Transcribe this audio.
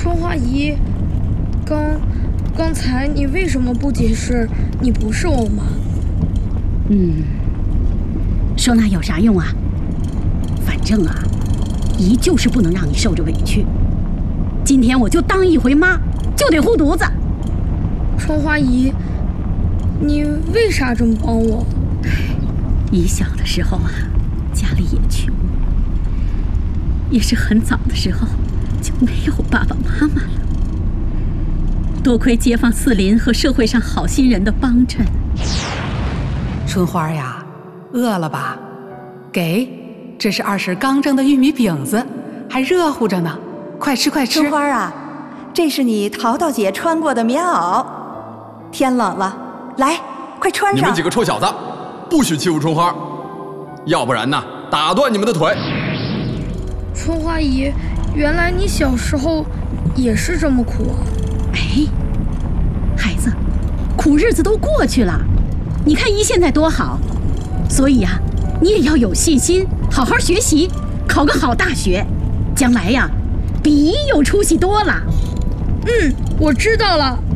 春花姨，刚才你为什么不解释你不是我妈？ 说那有啥用啊？反正啊，姨就是不能让你受着委屈。今天我就当一回妈，就得护犊子。 春花姨，你为啥这么帮我？ 姨小的时候啊，家里也穷，也是很早的时候就没有爸爸妈妈了。多亏街坊四邻和社会上好心人的帮衬。 春花呀，饿了吧？给，这是二婶刚蒸的玉米饼子，还热乎着呢，快吃快吃。 春花啊，这是你淘淘姐穿过的棉袄，天冷了，来，快穿上。 你们几个臭小子，不许欺负春花，要不然呢，打断你们的腿。 春花姨，原来你小时候也是这么苦啊！ 哎，孩子，苦日子都过去了，你看姨现在多好，所以呀，你也要有信心，好好学习，考个好大学，将来呀，比姨有出息多了。 我知道了。